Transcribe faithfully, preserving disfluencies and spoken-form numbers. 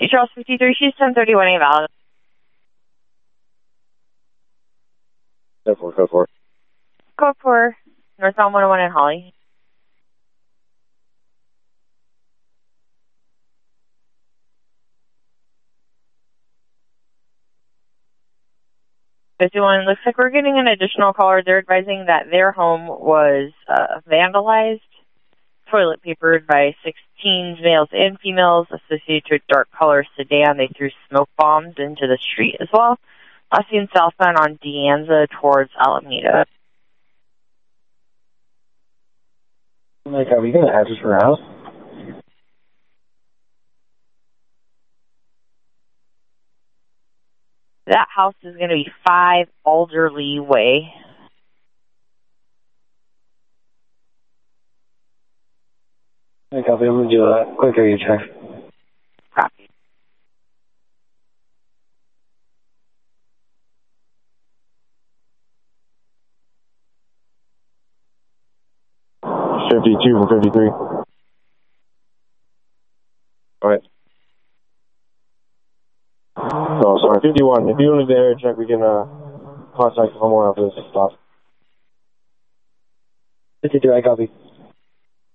Charles fifty-three, she's ten thirty-one A valid. ten four, code four. Code four, northbound one oh one in Holly. fifty-one, looks like we're getting an additional caller. They're advising that their home was uh, vandalized, toilet papered by six teens, males and females, associated with dark color sedan. They threw smoke bombs into the street as well. Last seen southbound on De Anza towards Alameda. Like, are we going to address for house? That house is going to be five Alderley Way. Hey, copy. I'm going to do a quick area check. Copy. fifty-two from fifty-three. All right. Oh, sorry, fifty-one. If you want to do the area check, we can uh, contact someone after this stop. fifty-two, I copy.